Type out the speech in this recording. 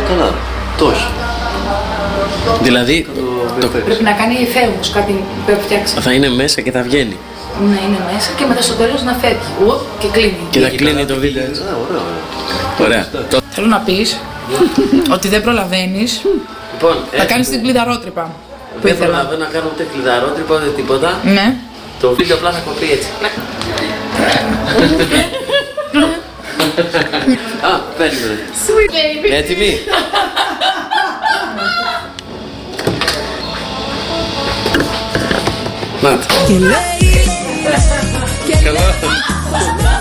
καλά. Τόσο. Δηλαδή, Πρέπει να κάνει εφαίρους, κάτι πρέπει να φτιάξει. θα είναι μέσα και θα βγαίνει. Να είναι μέσα και μετά στο τέλος να φεύγει. Και κλείνει. Και θα κλείνει το βίντεο έτσι. Ωραία. Θέλω να πεις ότι δεν προλαβαίνεις. Λοιπόν, Θα κάνεις την κλειδαρότρυπα που δεν ήθελα. προλαβαίνω να κάνω ούτε κλειδαρότρυπα ούτε τίποτα. Ναι. Το βίντεο απλά θα κοπεί έτσι. Α, περίμενε. Sweet baby. Έτοιμοι. Να. Καλά.